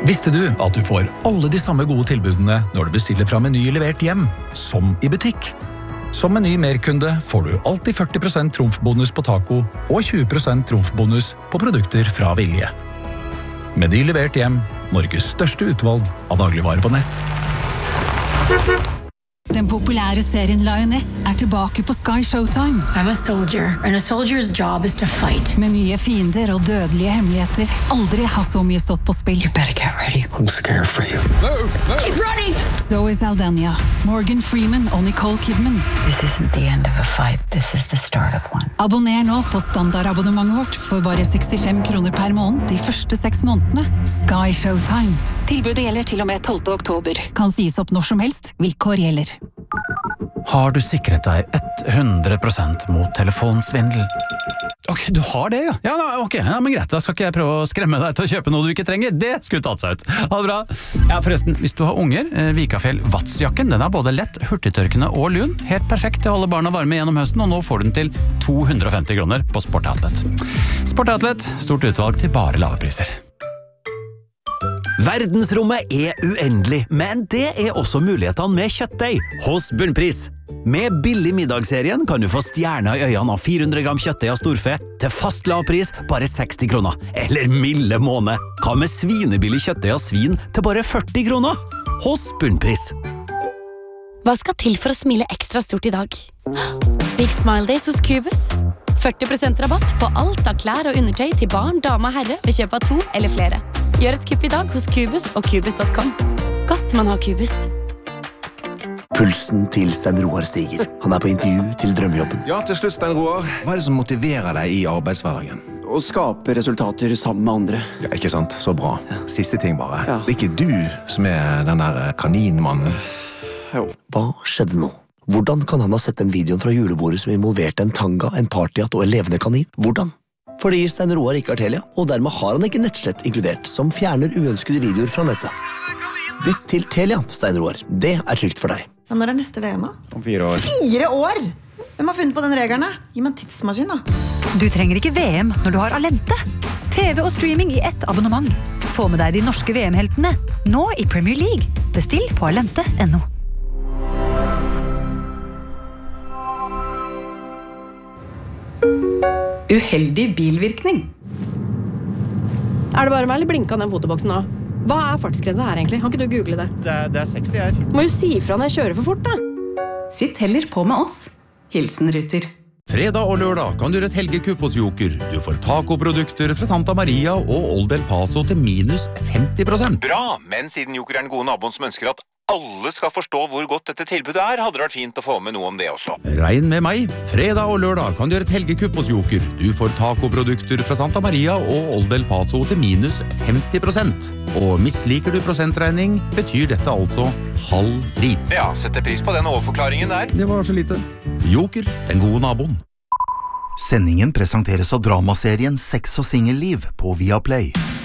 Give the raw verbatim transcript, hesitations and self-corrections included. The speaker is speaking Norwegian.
Visste du at du får alle de samme gode tilbudene når du bestiller fra Meny levert hjem, som i butikk? Som Meny Merkunde får du alltid førti prosent trumfbonus på taco og tjue prosent trumfbonus på produkter fra Vilje. Meny levert hjem, Norges største utvalg av dagligvarer på nett. Den populære serien Lioness er tilbake på Sky Showtime. I'm a soldier, and a soldier's job is to fight. Med nye fiender og dødelige hemmeligheter. Aldri har så mye stått på spill. You better get ready. I'm scared for you. Move, move. Keep running! Zoe Saldana, Morgan Freeman og Nicole Kidman. This isn't the end of a fight. This is the start of one. Abonner nå på standardabonnementet vårt for bare sekstifem kroner per måned de første seks månedene. Sky Showtime. Tilbudet gjelder til og med tolvte oktober. Kan sies opp når som helst. Vilkår gjelder. Har du sikret deg hundre prosent mot telefonsvindel? Ok, du har det, ja. Ja, ok, ja, men greit, da skal ikke jeg prøve å skremme deg til å kjøpe noe du ikke trenger. Det skulle tatt seg ut. Ha det bra. Ja, forresten, hvis du har unger, eh, Vikafjell Vatsjakken, den er både lett, hurtigtørkende og lun. Helt perfekt til å holde barna varme gjennom høsten, og nå får du den til to hundre og femti kroner på Sportoutlet. Sportoutlet, stort utvalg til bare lave priser. Verdensrommet er uendelig, men det er også mulighetene med kjøttdeig hos Bunnpris. Med billig middagsserien kan du få stjerner i øynene av fire hundre gram kjøttdeig av storfe til fast lav pris bare seksti kroner. Eller milde måned. Hva med svinebillig kjøttdeig av svin til bare førti kroner? Hos Bunnpris. Hva skal til for å smile ekstra stort i dag? Big Smile Days hos Cubus. førti prosent rabatt på alt av klær og undertøy til barn, dame og herre ved kjøp av to eller flere. Gjør et kupp i dag hos Cubus og Cubus punktum com. Godt man har Cubus. Pulsen til Stein Roar stiger. Han er på intervju til drømmejobben. Ja, til slutt, Stein Roar. Hva er det som motiverer deg i arbeidshverdagen? Å skape resultater sammen med andre. Ja, ikke sant? Så bra. Siste ting bare. Ja. Det er ikke du som er den der kaninmannen. Jo. Hva skjedde nå? Hvordan kan han ha sett den videoen fra julebordet som involverte en tanga, en partyhatt og en levende kanin? Hvordan? Fordi Stein Roar ikke har Telia, og dermed har han ikke nettslett inkludert, som fjerner uønskede videoer fra nettet. Bytt til Telia, Stein Roar. Det er trygt for deg. Ja, når er neste V M, da? Om fire år. Fire år?! Hvem har funnet på den regelen? Gi meg en tidsmaskin, da. Du trenger ikke V M når du har Alente. T V og streaming i ett abonnement. Få med deg de norske V M-heltene, nå i Premier League. Bestill på alente punktum no. Uheldig bilvirkning. Er det bare meg, eller blinka den fotoboksen nå? Hva er fartsgrensa her egentlig? Kan ikke du google det? Det er, det er seksti her. Må jo si fra når jeg kjører for fort, da. Sitt heller på med oss. Hilsen Ruter. Fredag og lørdag kan du gjøre et helgekupp hos Joker. Du får tacoprodukter fra Santa Maria og Old El Paso til minus femti prosent. Bra, men siden Joker er den gode naboen som ønsker at alle skal forstå hvor godt dette tilbudet er, hadde det vært fint å få med noe om det også. Regn med meg. Fredag og lørdag kan du gjøre et helgekupp hos Joker. Du får tacoprodukter fra Santa Maria og Old El Paso til minus femti prosent. Og misliker du prosentregning, betyr dette altså halv pris. Ja, setter pris på den overforklaringen der. Det var så lite. Joker, den gode naboen. Sendingen presenteres av dramaserien Sex og Singelliv på Viaplay.